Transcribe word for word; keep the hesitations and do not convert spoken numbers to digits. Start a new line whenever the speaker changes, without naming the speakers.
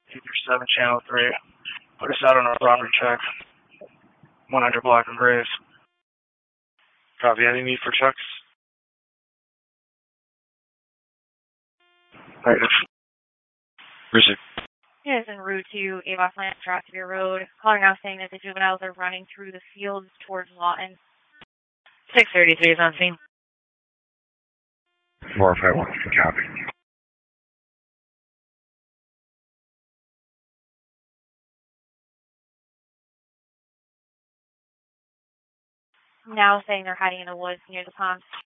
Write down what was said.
seven, channel three. Put us out on our property check. one hundred Black and Graves. Copy. Any need for checks? Negative. Receive.
It is en route to Avos Land, Strasburg Road. Calling out saying that the juveniles are running through the fields towards Lawton.
six thirty-three is on scene.
four five one, copy.
Now saying they're hiding in the woods near the pond.